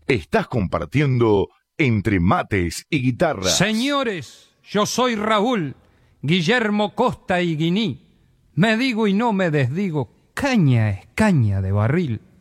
Estás compartiendo entre mates y guitarras. Señores, yo soy Raúl, Guillermo Costa y Guiní. Me digo y no me desdigo, caña es caña de barril.